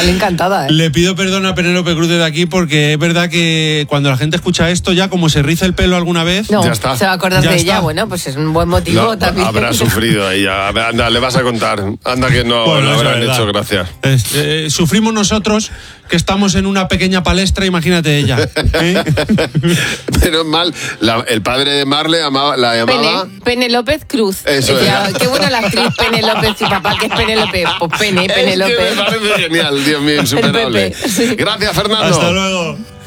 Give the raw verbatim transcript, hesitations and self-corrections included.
Sale encantada, ¿eh? Le pido perdón a Penélope Cruz de aquí porque es verdad que cuando la gente escucha esto ya, como se riza el pelo alguna vez... No, ya está. se va a acordar Ya de está. ella. Bueno, pues es un buen motivo No, también. habrá sufrido ella. Anda, le vas a contar. Anda que no Bueno, le eso habrán es verdad. hecho gracia. Es, eh, sufrimos nosotros que estamos en una pequeña palestra, imagínate ella. ¿eh? Menos mal, la- el padre de Marle amaba, la llamaba... Pene, Pene López Cruz. Eso Ella, es. qué bueno la actriz Pene López y papá, que es Pene López. Pues Pene, Pene Es que López. me parece genial, Dios mío, insuperable. Pepe, sí. Gracias, Fernando. Hasta luego.